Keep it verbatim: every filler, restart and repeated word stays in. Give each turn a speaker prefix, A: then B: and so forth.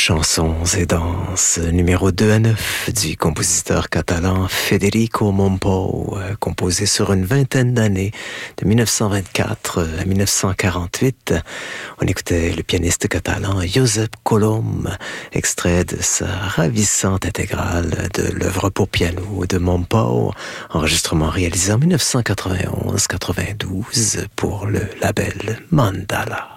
A: Chansons et danses, numéro deux à neuf du compositeur catalan Federico Mompou, composé sur une vingtaine d'années, de mille neuf cent vingt-quatre à mille neuf cent quarante-huit. On écoutait le pianiste catalan Josep Colom, extrait de sa ravissante intégrale de l'œuvre pour piano de Mompou, enregistrement réalisé en mille neuf cent quatre-vingt-onze quatre-vingt-douze pour le label Mandala.